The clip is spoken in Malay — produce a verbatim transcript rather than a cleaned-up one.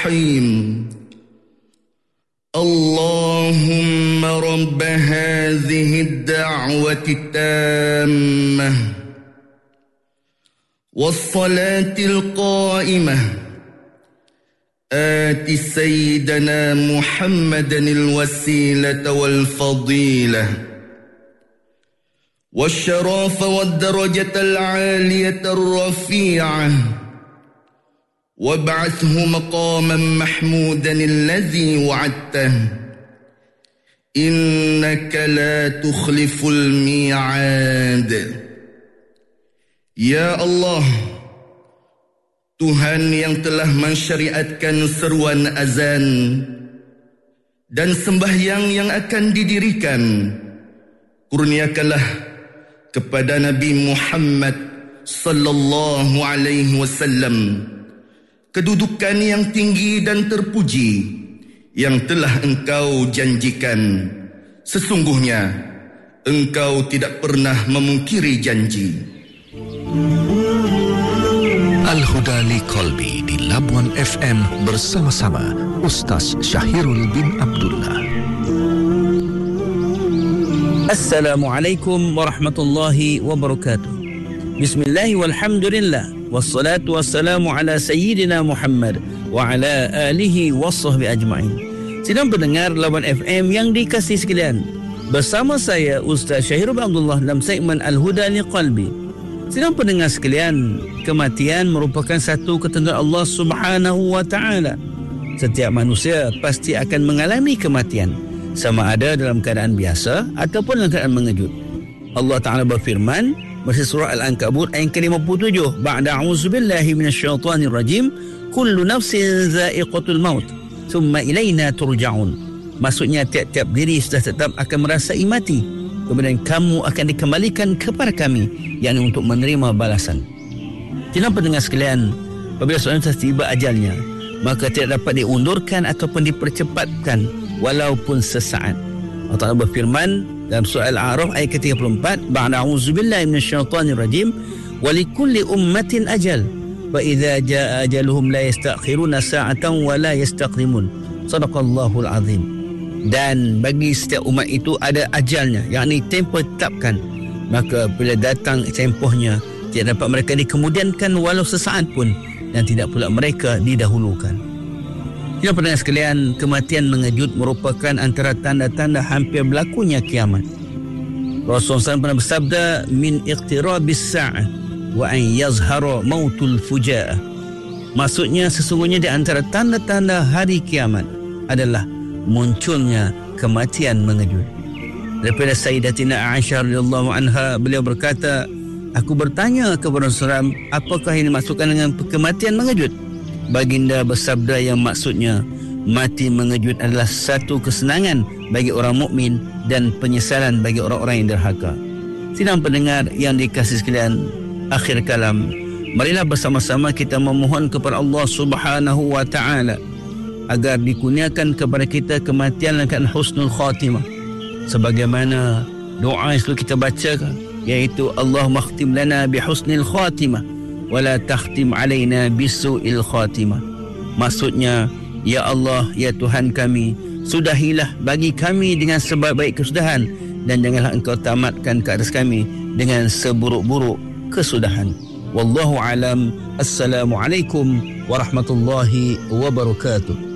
الرحيم اللهم رب هذه الدعوة التامة والصلاة القائمة آت سيدنا محمدا الوسيلة والفضيلة والشرف والدرجة العالية الرفيعة وابعثه مقاما محمودا الذي وعدته إنك لا تخلف الميعاد. Ya Allah, Tuhan yang telah mensyariatkan seruan azan dan sembahyang yang akan didirikan, kurniakanlah kepada Nabi Muhammad sallallahu alaihi wasallam kedudukan yang tinggi dan terpuji yang telah Engkau janjikan. Sesungguhnya Engkau tidak pernah memungkiri janji. Al-Huda li Qalbi di Labuan F M bersama-sama Ustaz Syahirul bin Abdullah. Assalamualaikum warahmatullahi wabarakatuh. Bismillah walhamdulillah wassalatu wassalamu ala sayyidina Muhammad wa ala alihi wassahbihi ajma'in. Sidang pendengar Labuan F M yang dikasihi sekalian, bersama saya Ustaz Syahirul bin Abdullah dalam segmen Al-Huda li Qalbi. Sidang pendengar sekalian, kematian merupakan satu ketentuan Allah Subhanahu wa taala. Setiap manusia pasti akan mengalami kematian, sama ada dalam keadaan biasa ataupun dalam keadaan mengejut. Allah Taala berfirman dalam surah Al-Ankabut ayat ke lima puluh tujuh, ba'da a'udzubillahi minasyaitonir rajim, kullu nafsin za'iqatul maut, thumma ilaina turja'un. Maksudnya tiap-tiap diri sudah tetap akan merasai mati, kemudian kamu akan dikembalikan kepada kami, yakni untuk menerima balasan. Jangan pendengar sekalian, apabila seorang telah tiba ajalnya, maka tidak dapat diundurkan ataupun dipercepatkan walaupun sesaat. Allah Ta'ala berfirman dalam surah Al-A'raf ayat ke tiga puluh empat, ba'da a'udzubillahi minasyaitonir rajim, wa likulli ummatin ajal, wa idza jaa ajaluhum la yastakhiruna sa'atan wa la yastaqdimun. Sadaqallahul azim. Dan bagi setiap umat itu ada ajalnya, yakni tempoh ditetapkan. Maka bila datang tempohnya, tidak dapat mereka dikemudiankan walau sesaat pun, dan tidak pula mereka didahulukan. Jadi pendengar sekalian, kematian mengejut merupakan antara tanda-tanda hampir berlakunya kiamat. Rasulullah sallallahu alaihi wasallam pernah bersabda, min iqtirabis sa'ah wa an yazhara mautul fuja'ah. Maksudnya sesungguhnya di antara tanda-tanda hari kiamat adalah munculnya kematian mengejut. Daripada Sayyidatina Aisyah radhiyallahu anha, beliau berkata, aku bertanya kepada Rasulullah, apakah ini maksudkan dengan kematian mengejut? Baginda bersabda yang maksudnya, mati mengejut adalah satu kesenangan bagi orang mukmin dan penyesalan bagi orang-orang yang derhaka. Sidang pendengar yang dikasihi sekalian, akhir kalam, marilah bersama-sama kita memohon kepada Allah Subhanahu wa taala agar dikurniakan kepada kita kematian dengan husnul khatimah, sebagaimana doa yang selalu kita baca, iaitu Allahumma khtim lana bi husnil khatimah wa la takhtim alaina bisu'il khatimah. Maksudnya, ya Allah, ya Tuhan kami, sudahilah bagi kami dengan sebaik-baik kesudahan, dan janganlah Engkau tamatkan ke atas kami dengan seburuk-buruk kesudahan. Wallahu alam. Assalamualaikum warahmatullahi wabarakatuh.